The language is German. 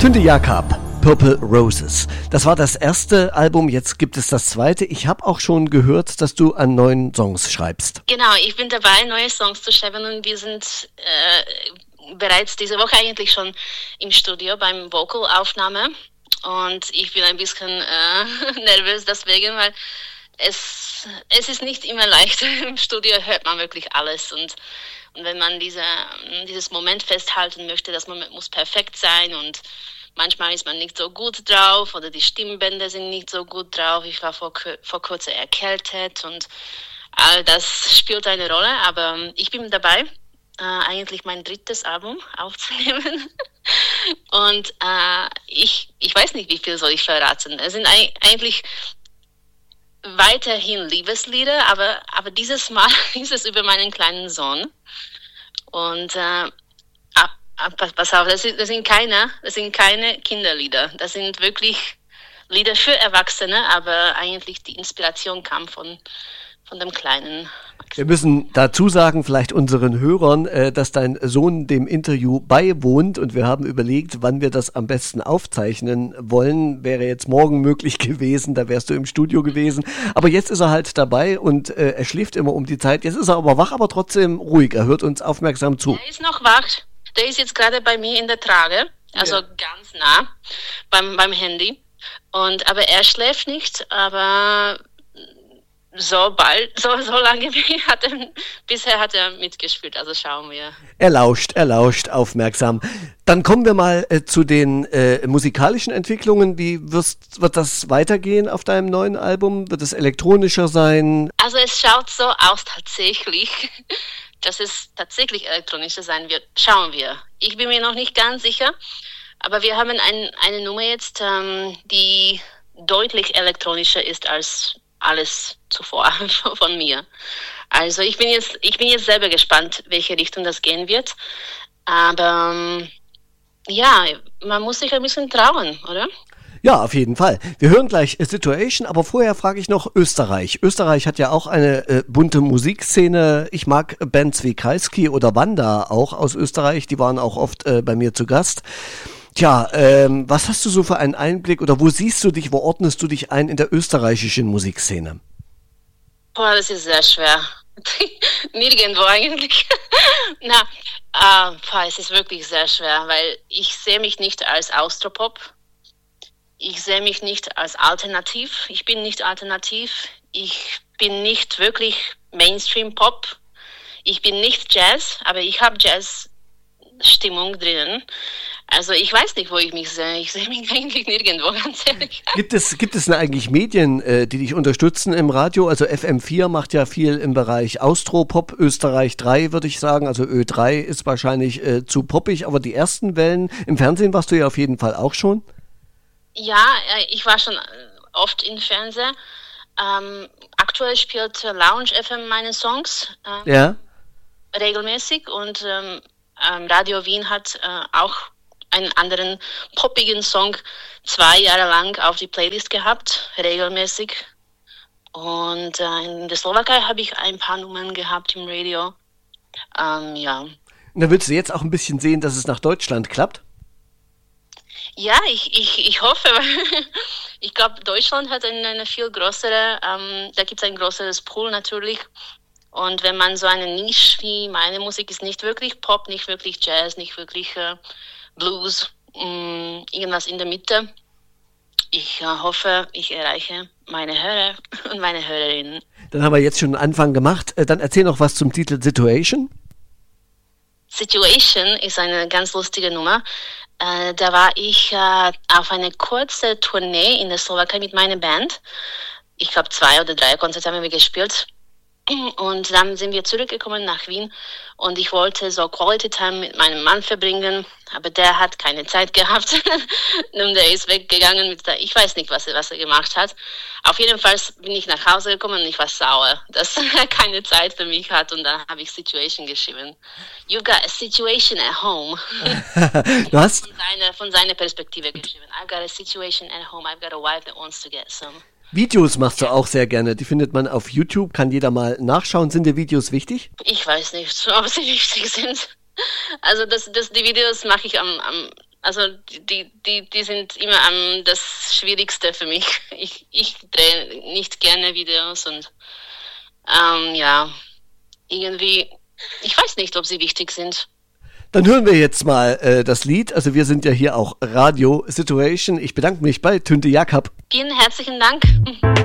Tünde Jakob, Purple Roses. Das war das erste Album, jetzt gibt es das zweite. Ich habe auch schon gehört, dass du an neuen Songs schreibst. Genau, ich bin dabei, neue Songs zu schreiben und wir sind bereits diese Woche eigentlich schon im Studio beim Vocalaufnahme und ich bin ein bisschen nervös deswegen, weil es ist nicht immer leicht. Im Studio hört man wirklich alles und wenn man dieses Moment festhalten möchte, das Moment muss perfekt sein und manchmal ist man nicht so gut drauf oder die Stimmbänder sind nicht so gut drauf. Ich war vor kurzem erkältet und all das spielt eine Rolle, aber ich bin dabei, eigentlich mein drittes Album aufzunehmen. Und ich weiß nicht, wie viel soll ich verraten. Es sind eigentlich weiterhin Liebeslieder, aber dieses Mal ist es über meinen kleinen Sohn. Und pass auf, das sind keine Kinderlieder. Das sind wirklich Lieder für Erwachsene, aber eigentlich die Inspiration kam von dem Kleinen. Wir müssen dazu sagen, vielleicht unseren Hörern, dass dein Sohn dem Interview beiwohnt und wir haben überlegt, wann wir das am besten aufzeichnen wollen. Wäre jetzt morgen möglich gewesen, da wärst du im Studio gewesen. Aber jetzt ist er halt dabei und er schläft immer um die Zeit. Jetzt ist er aber wach, aber trotzdem ruhig. Er hört uns aufmerksam zu. Er ist noch wach. Der ist jetzt gerade bei mir in der Trage, also ganz nah beim Handy. Aber er schläft nicht, aber so lange bisher hat er mitgespielt, also schauen wir. Er lauscht aufmerksam. Dann kommen wir mal zu den musikalischen Entwicklungen. Wie wird das weitergehen auf deinem neuen Album? Wird es elektronischer sein? Also es schaut so aus tatsächlich, dass es tatsächlich elektronischer sein wird. Schauen wir. Ich bin mir noch nicht ganz sicher, aber wir haben eine Nummer jetzt, die deutlich elektronischer ist als alles zuvor von mir. Also ich bin jetzt selber gespannt, welche Richtung das gehen wird. Aber man muss sich ein bisschen trauen, oder? Ja, auf jeden Fall. Wir hören gleich Situation, aber vorher frage ich noch Österreich. Österreich hat ja auch eine bunte Musikszene. Ich mag Bands wie Kreisky oder Wanda auch aus Österreich. Die waren auch oft bei mir zu Gast. Tja, was hast du so für einen Einblick oder wo siehst du dich, wo ordnest du dich ein in der österreichischen Musikszene? Boah, das ist sehr schwer. Nirgendwo eigentlich. Es ist wirklich sehr schwer, weil ich sehe mich nicht als Austropop. Ich sehe mich nicht als alternativ. Ich bin nicht alternativ. Ich bin nicht wirklich Mainstream-Pop. Ich bin nicht Jazz, aber ich habe Jazz-Stimmung drinnen. Also ich weiß nicht, wo ich mich sehe. Ich sehe mich eigentlich nirgendwo, ganz ehrlich. Gibt es denn eigentlich Medien, die dich unterstützen im Radio? Also FM4 macht ja viel im Bereich Austropop, Österreich 3 würde ich sagen. Also Ö3 ist wahrscheinlich zu poppig, aber die ersten Wellen im Fernsehen warst du ja auf jeden Fall auch schon. Ja, ich war schon oft im Fernsehen. Aktuell spielt Lounge FM meine Songs regelmäßig und Radio Wien hat auch einen anderen poppigen Song 2 Jahre lang auf die Playlist gehabt, regelmäßig. Und in der Slowakei habe ich ein paar Nummern gehabt im Radio. Und da willst du jetzt auch ein bisschen sehen, dass es nach Deutschland klappt? Ja, ich hoffe, weil ich glaube, Deutschland hat eine viel größere, da gibt es ein größeres Pool natürlich. Und wenn man so eine Nische wie meine Musik ist, nicht wirklich Pop, nicht wirklich Jazz, nicht wirklich Blues, irgendwas in der Mitte. Ich hoffe, ich erreiche meine Hörer und meine Hörerinnen. Dann haben wir jetzt schon einen Anfang gemacht. Dann erzähl noch was zum Titel Situation. Situation ist eine ganz lustige Nummer. Da war ich auf eine kurze Tournee in der Slowakei mit meiner Band. Ich glaube 2 oder 3 Konzerte haben wir gespielt. Und dann sind wir zurückgekommen nach Wien und ich wollte so Quality Time mit meinem Mann verbringen, aber der hat keine Zeit gehabt und der ist weggegangen ich weiß nicht, was er gemacht hat. Auf jeden Fall bin ich nach Hause gekommen und ich war sauer, dass er keine Zeit für mich hat und dann habe ich Situation geschrieben. You got a situation at home. Du hast von seiner Perspektive geschrieben. I've got a situation at home. I've got a wife that wants to get some. Videos machst du auch sehr gerne. Die findet man auf YouTube. Kann jeder mal nachschauen. Sind dir Videos wichtig? Ich weiß nicht, ob sie wichtig sind. Also die Videos mache ich am Also die sind immer das Schwierigste für mich. Ich drehe nicht gerne Videos und irgendwie, ich weiß nicht, ob sie wichtig sind. Dann hören wir jetzt mal das Lied. Also wir sind ja hier auch Radio Situation. Ich bedanke mich bei Tünte Jakob. Vielen herzlichen Dank.